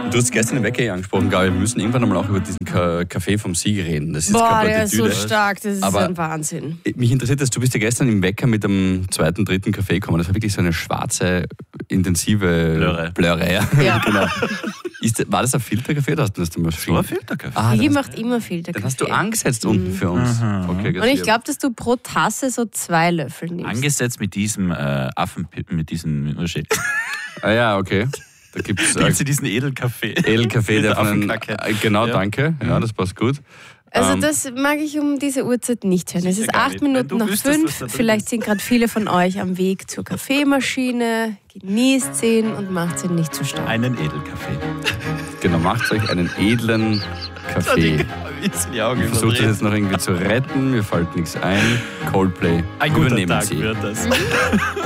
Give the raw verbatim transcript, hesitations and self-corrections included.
Du hast gestern im Wecker eh angesprochen, Gabi, wir müssen irgendwann einmal auch über diesen Ka- Kaffee vom Sieg reden. Das ist Boah, jetzt der ist so Plattitüde. stark, das ist Aber ein Wahnsinn. Mich interessiert das, du bist ja gestern im Wecker mit dem zweiten, dritten Kaffee gekommen. Das war wirklich so eine schwarze, intensive Blöre. Blöre ja. Ja. Genau. Ist, war das ein Filterkaffee oder hast du das dann mal So ein Filterkaffee. Ah, Die das, macht immer Filterkaffee. den hast du angesetzt unten für uns. Okay, Und ich glaube, dass du pro Tasse so zwei Löffel nimmst. Angesetzt mit diesem äh, Affen, mit diesem Ah ja, okay. Da gibt es Kennst du diesen Edelkaffee? Edelkaffee, Mit der der von einem, Affenkacke. äh, Genau, Ja. danke. Ja, das passt gut. Also Ähm, das mag ich um diese Uhrzeit nicht hören. Es Sicher ist gar acht nicht. Wenn Minuten du nach wüsstest, fünf. was da drin Vielleicht ist. sind gerade viele von euch am Weg zur Kaffeemaschine. Genießt ihn und macht ihn nicht zu stark. Einen Edelkaffee. Genau, macht euch einen edlen Kaffee. Die Augen Versucht das jetzt noch irgendwie zu retten, mir fällt nichts ein. Coldplay, Ein guter übernehmen Tag Sie. wird das.